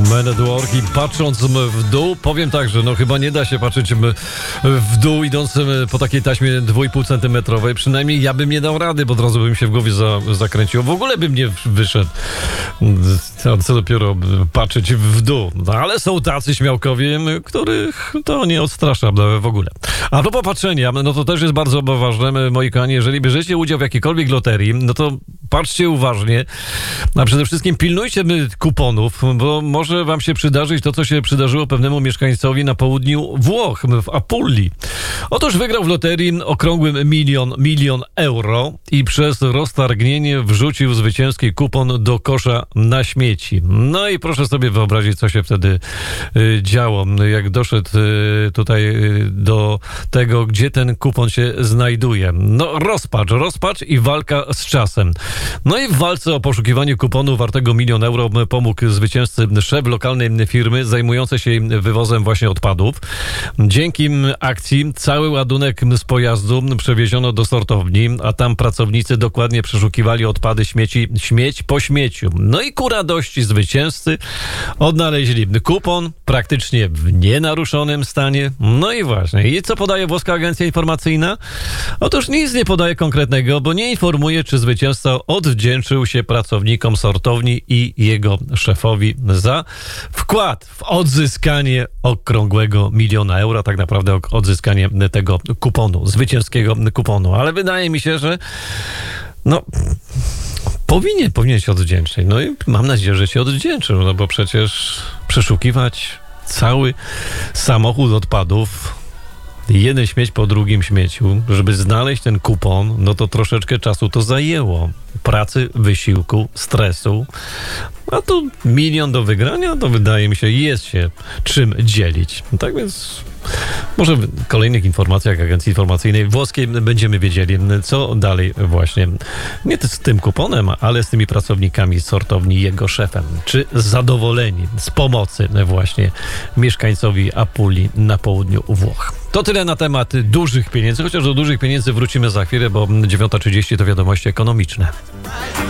Men at Work i patrząc w dół, powiem tak, że no chyba nie da się patrzeć w dół idąc po takiej taśmie 2,5 centymetrowej. Przynajmniej ja bym nie dał rady, bo od razu bym się w głowie zakręcił. W ogóle bym nie wyszedł. Co dopiero patrzeć w dół. No, ale są tacy śmiałkowie, których to nie odstrasza w ogóle. A propos patrzenia, no to też jest bardzo ważne, moi kochani. Jeżeli bierzecie udział w jakiejkolwiek loterii, no to patrzcie uważnie, a przede wszystkim pilnujcie kuponów, bo może wam się przydarzyć to, co się przydarzyło pewnemu mieszkańcowi na południu Włoch, w Apulii. Otóż wygrał w loterii okrągłym milion euro i przez roztargnienie wrzucił zwycięski kupon do kosza na śmieci. No i proszę sobie wyobrazić, co się wtedy działo, jak doszedł tutaj do tego, gdzie ten kupon się znajduje. No rozpacz i walka z czasem. No i w walce o poszukiwanie kuponu wartego 1 000 000 euro pomógł zwycięzcy szef lokalnej firmy zajmującej się wywozem właśnie odpadów. Dzięki akcji cały ładunek z pojazdu przewieziono do sortowni, a tam pracownicy dokładnie przeszukiwali odpady śmieć po śmieciu. No i ku radości zwycięzcy odnaleźli kupon praktycznie w nienaruszonym stanie. No i właśnie. I co podaje włoska agencja informacyjna? Otóż nic nie podaje konkretnego, bo nie informuje, czy zwycięzca odwdzięczył się pracownikom sortowni i jego szefowi za wkład w odzyskanie okrągłego 1 000 000 euro, tak naprawdę odzyskanie tego kuponu, zwycięskiego kuponu. Ale wydaje mi się, że powinien się odwdzięczyć. No i mam nadzieję, że się odwdzięczył, no bo przecież przeszukiwać cały samochód odpadów, jeden śmieć po drugim śmieciu, żeby znaleźć ten kupon, no to troszeczkę czasu to zajęło. Pracy, wysiłku, stresu. A tu 1 000 000 do wygrania, to wydaje mi się, jest się czym dzielić. Tak więc może w kolejnych informacjach agencji informacyjnej włoskiej będziemy wiedzieli, co dalej właśnie. Nie z tym kuponem, ale z tymi pracownikami sortowni, jego szefem. Czy zadowoleni z pomocy właśnie mieszkańcowi Apulii na południu Włoch. To tyle na temat dużych pieniędzy, chociaż do dużych pieniędzy wrócimy za chwilę, bo 9:30 to wiadomości ekonomiczne.